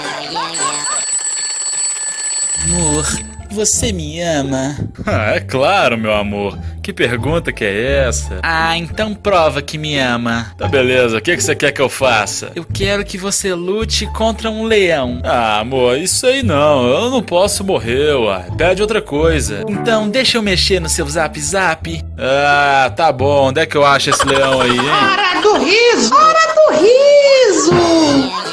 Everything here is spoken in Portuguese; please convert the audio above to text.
Amor, você me ama? Ah, é claro, meu amor. Que pergunta que é essa? Ah, então prova que me ama. Tá beleza, o que você quer que eu faça? Eu quero que você lute contra um leão. Ah, amor, isso aí não. Eu não posso morrer, uai. Pede outra coisa. Então deixa eu mexer no seu zap zap. Ah, tá bom. Onde é que eu acho esse leão aí, hein? Hora do riso! Hora do riso!